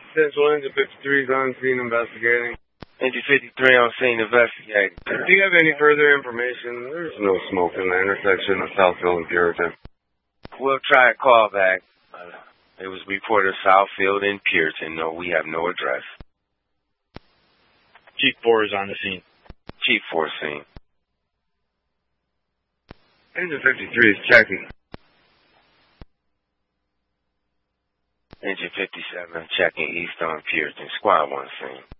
Central Engine 53 is on scene investigating. Engine 53 on scene investigating. Do you have any further information? There's no smoke in the intersection of Southfield and Puritan. We'll try a call back. It was reported Southfield and Puritan. No, we have no address. Chief 4 is on the scene. Chief 4 scene. Engine 53 is checking. Engine 57 checking east on Puritan. Squad 1 scene.